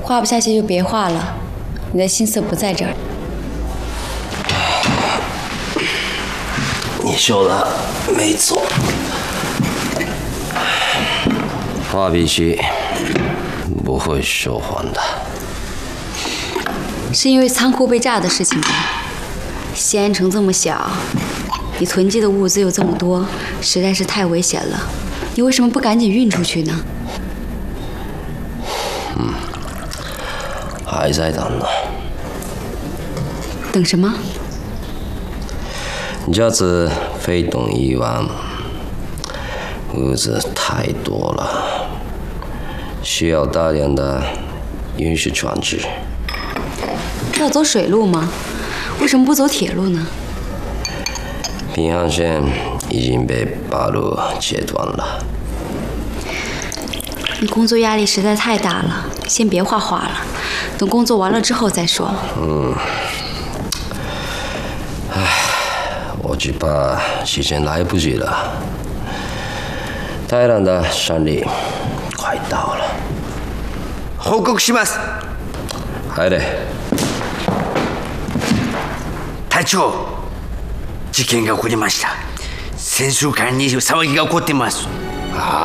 画不下去就别画了，你的心思不在这儿。 你说的没错，画笔须不会说谎的。 是因为仓库被炸的事情吗？西安城这么小，你囤积的物资又这么多，实在是太危险了。你为什么不赶紧运出去呢？ 还在等呢。 等什么？ 这次非同以往，物资太多了，需要大量的运输船只。 要走水路吗？为什么不走铁路呢？ 平航线已经被八路切断了。 你工作压力实在太大了，先别画画了，等工作完了之后再说。 我只怕时间来不及了。台南的胜利快到了。 報告します。 入れ。 隊長、事件が起こりました。先週からに騒ぎが起こってます。